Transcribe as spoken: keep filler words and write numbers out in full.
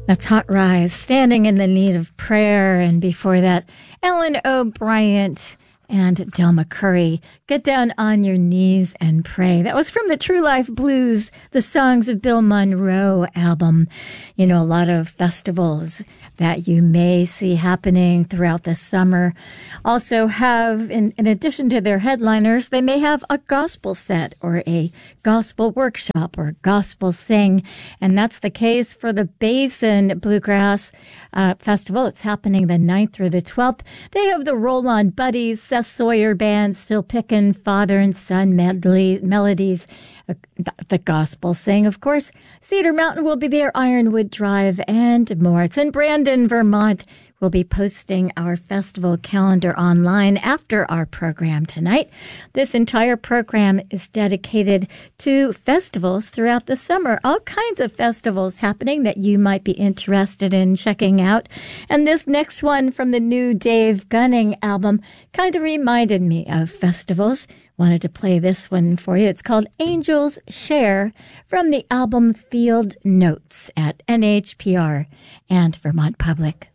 That's Hot Rise, Standing in the Need of Prayer. And before that, Ellen O'Brien and Del McCoury, Get Down on Your Knees and Pray. That was from the True Life Blues, the Songs of Bill Monroe album. You know, a lot of festivals that you may see happening throughout the summer also have, in, in addition to their headliners, they may have a gospel set or a gospel workshop or gospel sing. And that's the case for the Basin Bluegrass uh, Festival. It's happening the ninth through the twelfth. They have the Roll On Buddies, Seth Sawyer Band, Still Pickin', Father and Son medley, melodies, uh, the gospel sing, of course. Cedar Mountain will be there, Ironwood Drive, and more. It's in Brandon, Vermont. We'll be posting our festival calendar online after our program tonight. This entire program is dedicated to festivals throughout the summer. All kinds of festivals happening that you might be interested in checking out. And this next one from the new Dave Gunning album kind of reminded me of festivals. Wanted to play this one for you. It's called Angels Share from the album Field Notes at N H P R and Vermont Public.